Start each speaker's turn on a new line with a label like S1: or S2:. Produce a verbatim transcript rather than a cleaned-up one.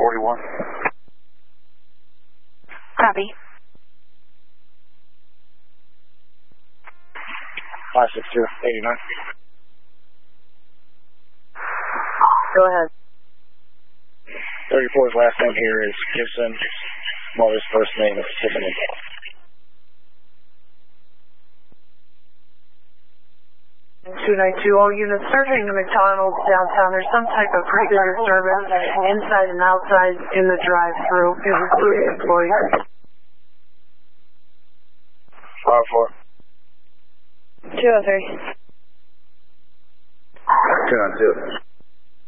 S1: forty-one.
S2: Copy.
S1: five six two, eighty-nine.
S3: Go ahead.
S1: thirty-four's last name here is Gibson. Mother's first name is Tiffany.
S3: two ninety-two, all units searching the McDonald's downtown. There's some type of freaking disturbance inside and outside in the drive-thru. Is including employees.
S1: five four.
S3: two oh three.
S1: two nine two.